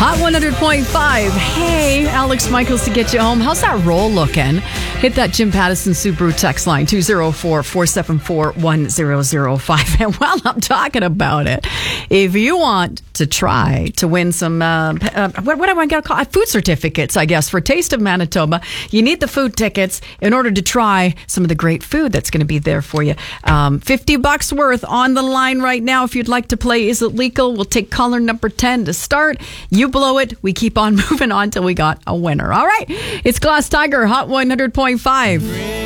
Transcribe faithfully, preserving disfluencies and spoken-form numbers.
Hot one hundred point five. Hey, Alex Michaels to get you home. How's that roll looking? Hit that Jim Pattison Subaru text line, two oh four, four seven four, one oh oh five. And while I'm talking about it, if you want to try to win some, uh, uh, what, what am I going to call it? Food certificates, I guess, for Taste of Manitoba, you need the food tickets in order to try some of the great food that's going to be there for you. Um, fifty bucks worth on the line right now. If you'd like to play Is It Legal? We'll take caller number ten to start. You blow it, we keep on moving on till we got a winner. All right, it's Glass Tiger, Hot one hundred point five.